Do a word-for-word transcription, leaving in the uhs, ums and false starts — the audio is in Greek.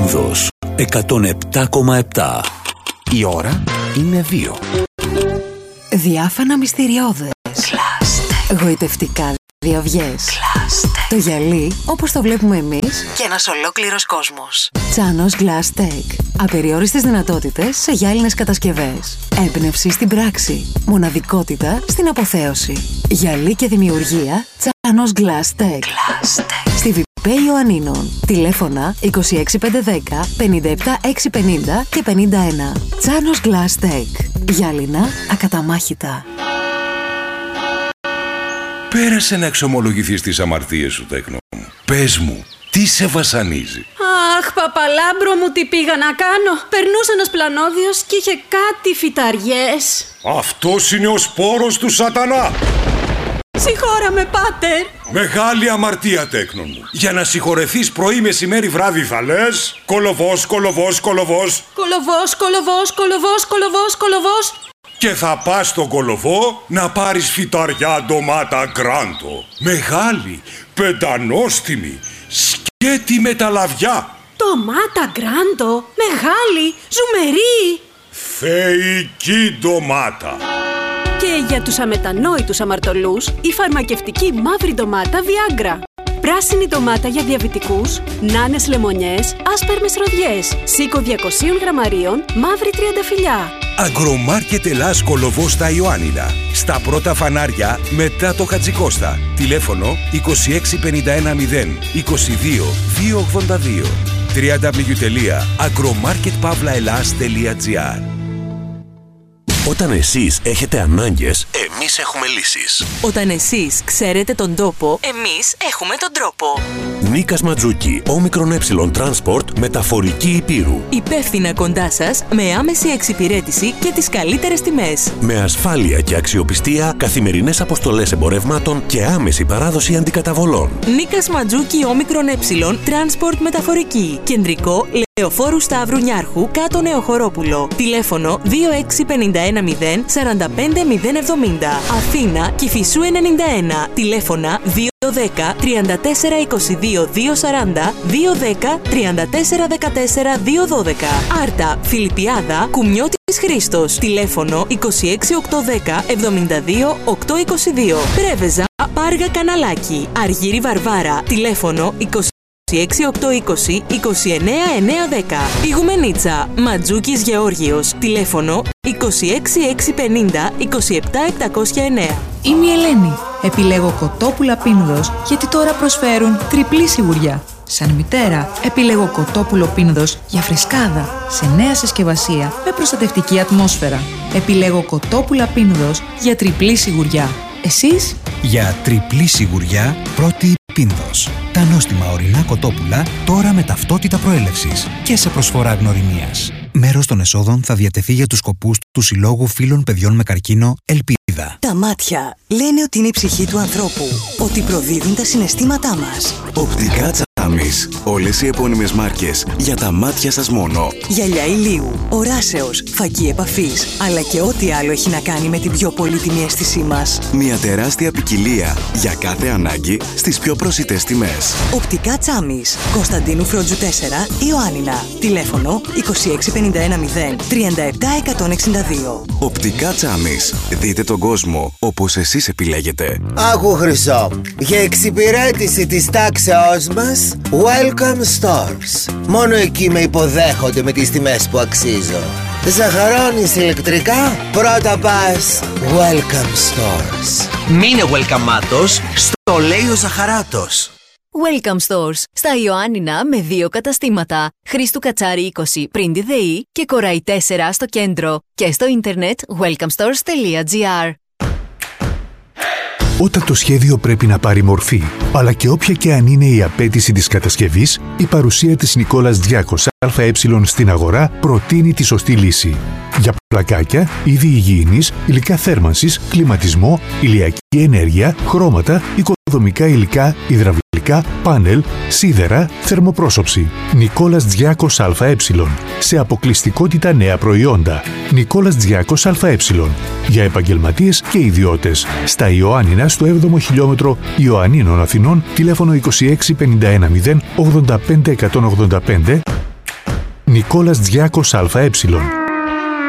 Πίνδος εκατόν επτά κόμμα επτά. Η ώρα είναι δύο. Διάφανα μυστηριώδες. Κλάστε. Γοητευτικά διαυγές. Κλάστε. Το γυαλί όπως το βλέπουμε εμείς και ένας ολόκληρος κόσμος. Τσάνος Glass Tech. Απεριόριστες δυνατότητες σε γυάλινες κατασκευές. Έμπνευση στην πράξη. Μοναδικότητα στην αποθέωση. Γυαλί και δημιουργία. Τσάνος Glass Tech. Glass Tech. Στη Βιπέ Ιωαννίνων. Τηλέφωνα είκοσι έξι πεντακόσια δέκα πενήντα επτά εξακόσια πενήντα και πενήντα ένα. Τσάνος Glass Tech. Γυάλινα ακαταμάχητα. Πέρασε να εξομολογηθείς τις αμαρτίες σου, Τέκνο μου. Πες μου, τι σε βασανίζει? Αχ, παπαλάμπρο μου, τι πήγα να κάνω. Περνούσε ένας πλανόδιος και είχε κάτι φυταριές. Αυτός είναι ο σπόρος του σατανά. Συγχώραμε, πάτερ. Μεγάλη αμαρτία, Τέκνο μου. Για να συγχωρεθείς πρωί, μεσημέρι, βράδυ θα λες κολοβός, κολοβός, κολοβός. Κολοβός, κολοβός, κολοβός, κολοβός, κολοβός. Και θα πας στον κολοβό να πάρεις φυταριά ντομάτα γκράντο. Μεγάλη, πεντανόστιμη, σκέτη με τα λαβιά. Ντομάτα γκράντο, μεγάλη, ζουμερή. Θεϊκή ντομάτα. Και για τους αμετανόητους αμαρτωλούς, η φαρμακευτική μαύρη ντομάτα Viagra. Πράσινη ντομάτα για διαβητικούς, νάνες λεμονιές, άσπερμες ροδιές, σίκο διακόσια γραμμαρίων, μαύρη τριανταφυλλιά. Αγκρομάρκετ Ελλάς Κολοβός στα Ιωάννινα. Στα πρώτα φανάρια μετά το Χατζικώστα. Τηλέφωνο είκοσι έξι πενήντα ένα μηδέν είκοσι δύο διακόσια ογδόντα δύο. double-u double-u double-u τελεία αγκρομάρκετ παύλα ελλάς τελεία τζι άρ. Όταν εσείς έχετε ανάγκες, εμείς έχουμε λύσεις. Όταν εσείς ξέρετε τον τόπο, εμείς έχουμε τον τρόπο. Νίκας Ματζούκη, όμικρον ε Transport, μεταφορική υπήρου. Υπεύθυνα κοντά σας, με άμεση εξυπηρέτηση και τις καλύτερες τιμές. Με ασφάλεια και αξιοπιστία, καθημερινές αποστολές εμπορευμάτων και άμεση παράδοση αντικαταβολών. Νίκας Ματζούκη, όμικρον ε Transport, μεταφορική. Κεντρικό, Λεωφόρου Σταύρου Νιάρχου, κάτω Νεοχωρόπουλο. Τηλέφωνο δύο έξι πενήντα ένα μηδέν σαράντα πέντε μηδέν εβδομήντα. Αθήνα, Κηφισού ενενήντα ένα. Τηλέφωνα δύο δέκα τριάντα τέσσερα είκοσι δύο διακόσια σαράντα, δύο δέκα τριάντα τέσσερα δεκατέσσερα διακόσια δώδεκα. Άρτα, Φιλιππιάδα, Κουμιώτης Χρήστος. Τηλέφωνο είκοσι έξι οκτακόσια δέκα εβδομήντα δύο οκτακόσια είκοσι δύο. Πρέβεζα, Πάργα Καναλάκι. Αργύρι Βαρβάρα. Τηλέφωνο είκοσι έξι οκτακόσια είκοσι είκοσι εννέα εννιακόσια δέκα. Πηγουμενίτσα, Ματζούκης Γεώργιος. Τηλέφωνο είκοσι έξι εξακόσια πενήντα είκοσι επτά επτακόσια εννέα. Είμαι η Ελένη. Επιλέγω κοτόπουλα Πίνδος γιατί τώρα προσφέρουν τριπλή σιγουριά. Σαν μητέρα, επιλέγω κοτόπουλο Πίνδος για φρεσκάδα, σε νέα συσκευασία με προστατευτική ατμόσφαιρα. Επιλέγω κοτόπουλα Πίνδος για τριπλή σιγουριά. Εσείς? Για τριπλή σιγουριά, πρώτη Πίνδος. Τα νόστιμα ορεινά κοτόπουλα τώρα με ταυτότητα προέλευσης και σε προσφορά γνωριμίας. Μέρος των εσόδων θα διατεθεί για τους σκοπούς του Συλλόγου Φίλων Παιδιών με Καρκίνο Ελπίδα. Τα μάτια λένε ότι είναι η ψυχή του ανθρώπου, ότι προδίδουν τα συναισθήματά μας. Οπτικά Τσάμις. Όλες οι επώνυμες μάρκες για τα μάτια σας μόνο. Γυαλιά ηλίου, οράσεως, φακή επαφής, αλλά και ό,τι άλλο έχει να κάνει με την πιο πολύτιμη αίσθησή μας. Μια τεράστια ποικιλία για κάθε ανάγκη στις πιο προσιτές τιμές. Οπτικά Τσάμις. Κωνσταντίνου Φρόντζου τέσσερα, Ιωάννινα. Τηλέφωνο είκοσι έξι πενήντα ένα μηδέν τριάντα επτά εκατόν εξήντα δύο. Οπτικά Τσάμις. Δείτε τον κόσμο όπως εσείς επιλέγετε. Άκου Χρυσό, για εξυπηρέτηση της τάξεώς μας, Welcome Stores. Μόνο εκεί με υποδέχονται με τις τιμές που αξίζω. Ζαχαρώνεις ηλεκτρικά, πρώτα πας Welcome Stores. Μείνε welcome-άτος, στο λέει ο Ζαχαράτος. Welcome Stores. Στα Ιωάννινα με δύο καταστήματα. Χρήστου Κατσάρη είκοσι πριν τη ΔΕΗ και Κοράι τέσσερα στο κέντρο. Και στο ίντερνετ welcome stores τελεία τζι άρ. Όταν το σχέδιο πρέπει να πάρει μορφή, αλλά και όποια και αν είναι η απέτηση της κατασκευής, η παρουσία της Νικόλας Διάκος ΑΕ στην αγορά προτείνει τη σωστή λύση. Για πλακάκια, είδη υγιεινής, υλικά θέρμανσης, κλιματισμό, ηλιακή ενέργεια, χρώματα, οικοδομικά υλικά, υδραυλικά, πάνελ, σίδερα, θερμοπρόσωψη. Νικόλας Διάκος ΑΕ. Σε αποκλειστικότητα νέα προϊόντα. Νικόλας Διάκος ΑΕ. Για επαγγελματίες και ιδιώτες. Στα Ιωάννινα, στο έβδομο χιλιόμετρο Ιωαννίνων Αθηνών, τηλέφωνο είκοσι έξι πενήντα ένα μηδέν ογδόντα πέντε εκατόν ογδόντα πέντε Νικόλας Διάκος ΑΕ.